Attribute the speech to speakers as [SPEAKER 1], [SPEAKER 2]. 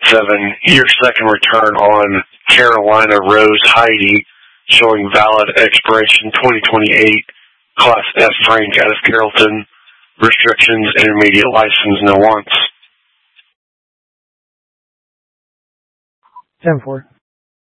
[SPEAKER 1] Your second return on Carolina Rose Heidi, showing valid expiration 2028, Class F Frank out of Carrollton. Restrictions, intermediate license, no wants.
[SPEAKER 2] 10-4.